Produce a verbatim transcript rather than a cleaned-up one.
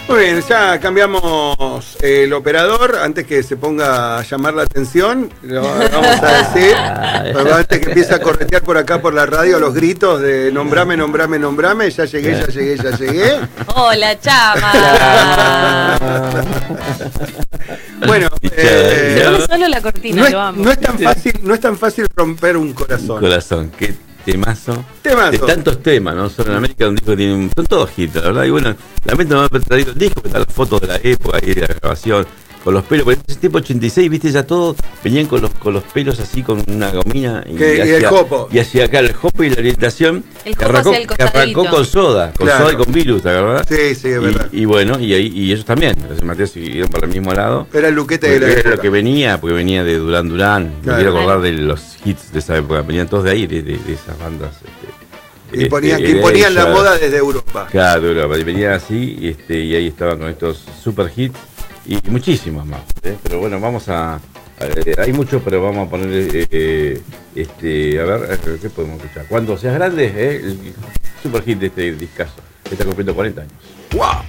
Muy bien, ya cambiamos el operador. Antes que se ponga a llamar la atención, lo vamos a decir. Pero antes que empiece a corretear por acá por la radio los gritos de nombrame, nombrame, nombrame. Ya llegué, ya llegué, ya llegué. Hola, chama. Bueno, eh, Pone solo la cortina, no es, lo amo. no es tan fácil, no es tan fácil romper un corazón. Un corazón, qué temazo. Temazo. De tantos temas, ¿no? Solo en América un disco que tiene un, son todos hits, la verdad. Y bueno, lamento no haber traído el disco, que están las fotos de la época y de la grabación, con los pelos, porque en ese tiempo ochenta y seis, viste, ya todos venían con los, con los pelos así, con una gomina. Y, que, y hacia, el jopo. Y hacia acá el jopo y la orientación. El que jopo arrancó, hacia el que arrancó con Soda, con Claro. Soda y con Virus, ¿te acordás? Sí, sí, es verdad. Y, y bueno, y ahí y ellos también, los Mateo siguieron para el mismo lado. Era el luquete de la Era época. lo que venía, porque venía de Durán Durán. Claro. Me quiero acordar de los hits de esa época, venían todos de ahí, de, de, de esas bandas. Este, Imponían, este, que imponían la ellas. moda desde Europa. Claro, de Europa, y venían así, y, este, y ahí estaban con estos super hits y muchísimos más. ¿eh? Pero bueno, vamos a. a hay muchos, pero vamos a poner. Eh, eh, este, a ver, ¿qué podemos escuchar? Cuando seas grande, ¿eh? El super hit de este discazo. Está cumpliendo cuarenta años. ¡Wow!